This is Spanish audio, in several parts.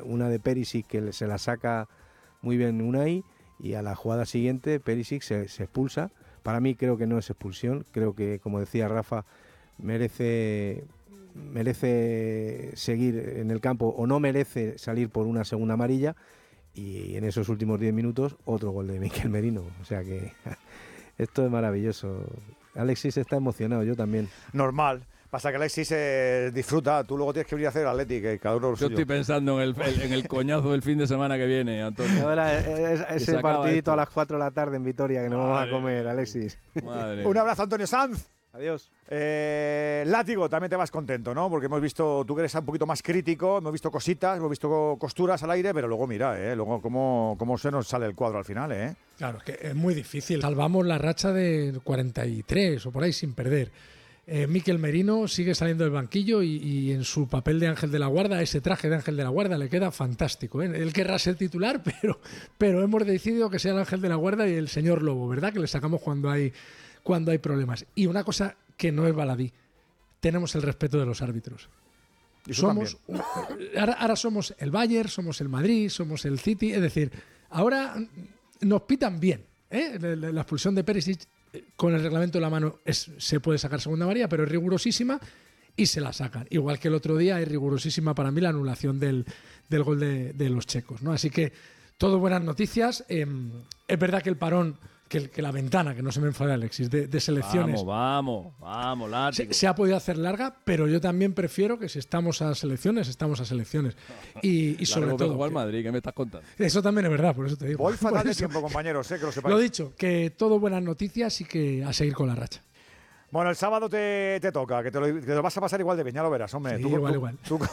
una de Perisic que se la saca muy bien Unai, y a la jugada siguiente Perisic se expulsa. Para mí creo que no es expulsión, creo que, como decía Rafa, merece seguir en el campo o no merece salir por una segunda amarilla, y en esos últimos 10 minutos otro gol de Mikel Merino, o sea que esto es maravilloso. Alexis está emocionado, yo también. Normal. Pasa que Alexis disfruta, tú luego tienes que venir a hacer Atleti, que cada uno lo suyo. Yo estoy pensando en el coñazo del fin de semana que viene, Antonio. Ahora ese partidito a las 4 de la tarde en Vitoria que nos vamos a comer, Alexis. Un abrazo, Antonio Sanz. Adiós. Látigo, también te vas contento, ¿no? Porque hemos visto, tú que eres un poquito más crítico, hemos visto cositas, hemos visto costuras al aire, pero luego mira, luego cómo se nos sale el cuadro al final, ¿eh? Claro, es que es muy difícil. Salvamos la racha de 43 o por ahí sin perder. Mikel Merino sigue saliendo del banquillo y en su papel de ángel de la guarda, ese traje de ángel de la guarda le queda fantástico, ¿eh? Él querrá ser titular, pero hemos decidido que sea el ángel de la guarda y el señor Lobo, ¿verdad? Que le sacamos cuando hay problemas. Y una cosa que no es baladí, tenemos el respeto de los árbitros. Ahora somos el Bayern, somos el Madrid, somos el City, es decir, ahora nos pitan bien, ¿eh? La expulsión de Perisic con el reglamento en la mano se puede sacar segunda amarilla, pero es rigurosísima y se la sacan. Igual que el otro día es rigurosísima para mí la anulación del gol de los checos, ¿no? Así que todo buenas noticias. Es verdad que el parón, que la ventana, que no se me enfade Alexis, de selecciones. Vamos, Látigo. Se ha podido hacer larga, pero yo también prefiero que si estamos a selecciones, estamos a selecciones. Y sobre todo. Jugar Madrid, ¿qué me estás contando? Eso también es verdad, por eso te digo. Voy fatal de tiempo, compañeros, que lo sepáis. Lo dicho, que todo buenas noticias y que a seguir con la racha. Bueno, el sábado te toca, que te lo vas a pasar igual de bien, ya lo verás, hombre. Sí, igual.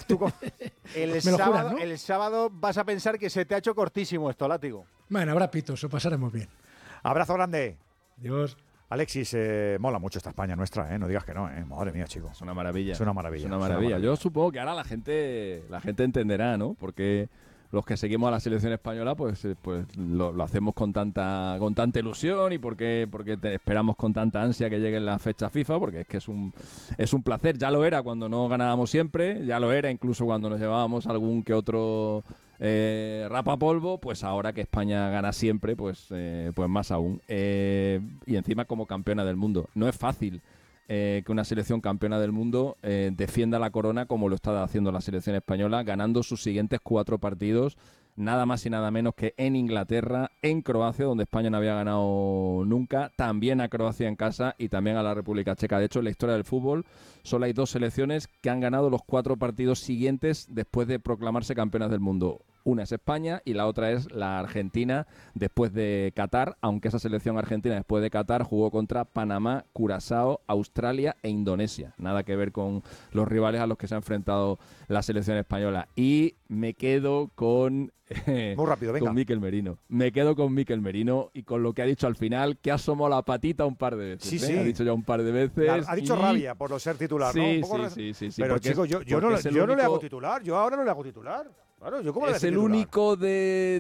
El sábado vas a pensar que se te ha hecho cortísimo esto, Látigo. Bueno, habrá pitos, lo pasaremos bien. Abrazo grande. Adiós. Alexis, mola mucho esta España nuestra, no digas que no, madre mía, chico. Es una maravilla. Es una maravilla. Yo supongo que ahora la gente entenderá, ¿no? Porque los que seguimos a la selección española, pues lo hacemos con tanta ilusión y porque esperamos con tanta ansia que lleguen las fechas FIFA, porque es que es un placer. Ya lo era cuando no ganábamos siempre, ya lo era incluso cuando nos llevábamos algún que otro rapapolvo, pues ahora que España gana siempre, pues más aún. Y encima como campeona del mundo. No es fácil que una selección campeona del mundo defienda la corona como lo está haciendo la selección española, ganando sus siguientes 4 partidos, nada más y nada menos que en Inglaterra, en Croacia, donde España no había ganado nunca, también a Croacia en casa y también a la República Checa. De hecho, en la historia del fútbol solo hay 2 selecciones que han ganado los 4 partidos siguientes después de proclamarse campeonas del mundo. Una es España y la otra es la Argentina después de Qatar, aunque esa selección argentina después de Qatar jugó contra Panamá, Curazao, Australia e Indonesia. Nada que ver con los rivales a los que se ha enfrentado la selección española. Y me quedo con muy rápido, venga. Con Mikel Merino. Me quedo con Mikel Merino y con lo que ha dicho al final, que ha asomado la patita un par de veces. Sí. Ha dicho ya un par de veces. Ha dicho rabia por no ser titular, sí, ¿no? Sí. Pero chicos, yo no le hago titular. Yo ahora no le hago titular. Claro, ¿yo cómo es el único de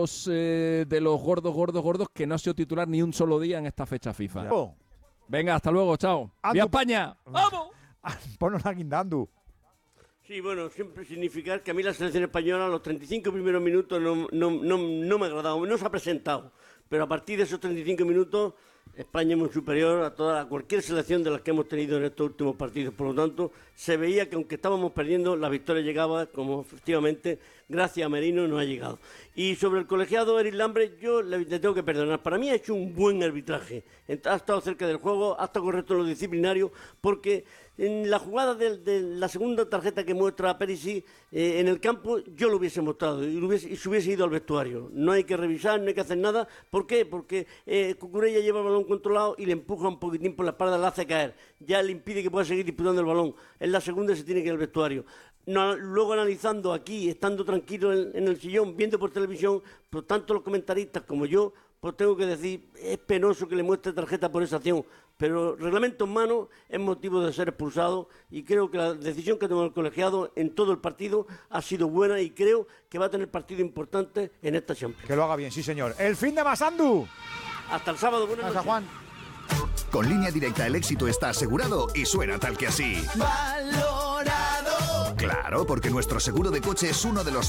los gordos que no ha sido titular ni un solo día en esta fecha FIFA. Oh. Venga, hasta luego, chao. ¡Viva España! ¡Vamos! Ponnos a guindando. Sí, bueno, siempre significar que a mí la selección española los 35 primeros minutos no me ha agradado, no se ha presentado. Pero a partir de esos 35 minutos, España es muy superior a cualquier selección de las que hemos tenido en estos últimos partidos. Por lo tanto, se veía que aunque estábamos perdiendo, la victoria llegaba, como efectivamente, gracias a Merino, no ha llegado. Y sobre el colegiado Eric Lambre, yo le tengo que perdonar. Para mí ha hecho un buen arbitraje. Ha estado cerca del juego, ha estado correcto en lo disciplinario, porque en la jugada de la segunda tarjeta que muestra Perisic en el campo, yo lo hubiese mostrado y se hubiese ido al vestuario. No hay que revisar, no hay que hacer nada. ¿Por qué? Porque Cucurella lleva el balón controlado y le empuja un poquitín por la espalda, la hace caer. Ya le impide que pueda seguir disputando el balón. En la segunda se tiene que ir al vestuario. No, luego analizando aquí, estando tranquilo en el sillón, viendo por televisión, pues tanto los comentaristas como yo, pues tengo que decir, es penoso que le muestre tarjeta por esa acción, pero reglamento en mano es motivo de ser expulsado y creo que la decisión que ha tomado el colegiado en todo el partido ha sido buena y creo que va a tener partido importante en esta Champions. Que lo haga bien, sí señor. El fin de Masandu. Hasta el sábado, buenas noches. Juan. Con Línea Directa el éxito está asegurado y suena tal que así. Valorado. Claro, porque nuestro seguro de coche es uno de los